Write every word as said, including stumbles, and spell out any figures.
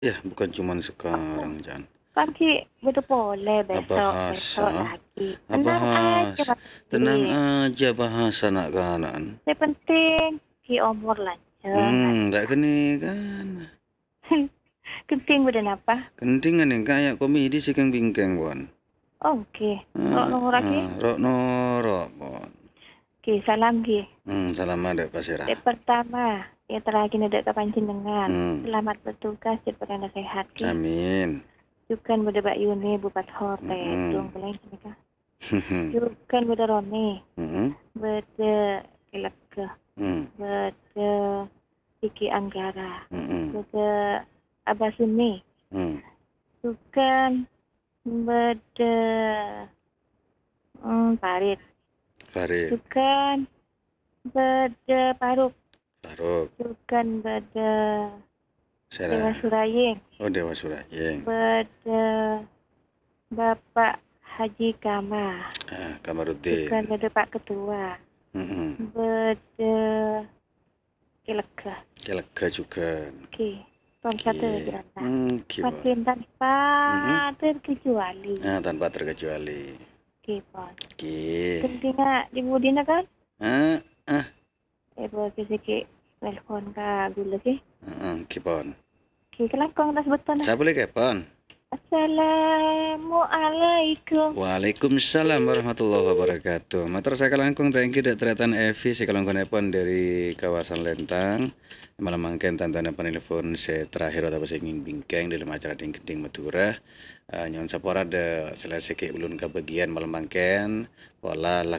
Ya, bukan cuman Oh, sekarang, Jan. kan Ki udah boleh besok, besok Bahasa, lagi. Tenang aja bahas, Mas tenang Andi. aja bahasa nak kanan. Yang penting Ki umur lanceng Hmm, tak aja. kene kan. Penting udah napa? Kentingan yang kayak komedi sih keng bingkeng bon. Oke. Rok Ah, nomor lagi. ah, rok norok bon. Ki salam Ki. Hmm, salam ada pasirah. Yang pertama, yang terakhir ada ke panjenengan. Hmm, Selamat bertugas di perkara sehat Ki. amin. Jukan beda Mbak Yuni bupat hote. Hmm, Dong boleh nikah. Jukan beda Roni. hmm, Beda Keleke. hmm, Beda Kiki Anggara. hmm, Beda Abah Suni. hmm. Jukan beda hmm, Parit. Farid, Jukan beda Paruk. Faruk, Jukan beda Dewa Serah. Suraying. Oh, Dewa Surayeng. Beda Bapak Haji Kama. Ah, Bukan Kamarudin. beda Pak Ketua. Hmm, Beda Kilega. Kelega juga. Oke. Ton satu Oke. janda. Hmm, bon. Makin tanpa Hmm. terkecuali. Ah, tanpa terkecuali. Oke, Pon. Oke. Tentunya Ibu Dina kan? Ah, ah, Eh, boleh siki telepon ka gula sih. ah, oke, bon. Oke, kelakong tas beton nah. Saya boleh ke, bon? Assalamualaikum. Waalaikumsalam warahmatullahi wabarakatuh. Matur saya kalangkung thank you dak tretan Evi si kalangkung nepon dari kawasan Lentang. Malam mangken tantana penelpon se terakhir atau sing bingkeng dalam acara ding gending Madura. Uh, nyon sapora de selesai ke ulun kebagian malam mangken pola